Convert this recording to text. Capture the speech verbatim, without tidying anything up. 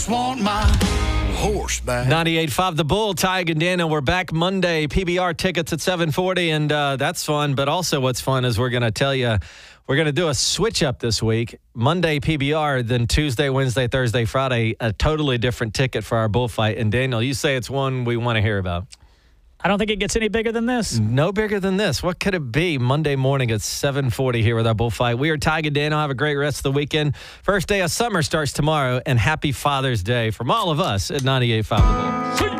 just want my horse back. ninety-eight point five The Bull, Tig and Daniel. We're back Monday. P B R tickets at seven forty, and uh, that's fun. But also what's fun is we're going to tell you, we're going to do a switch up this week. Monday P B R, then Tuesday, Wednesday, Thursday, Friday, a totally different ticket for our bullfight. And Daniel, you say it's one we want to hear about. I don't think it gets any bigger than this. No bigger than this. What could it be? Monday morning at seven forty here with our bullfight. We are Tig and Daniel. Have a great rest of the weekend. First day of summer starts tomorrow, and happy Father's Day from all of us at ninety-eight point five The Bull.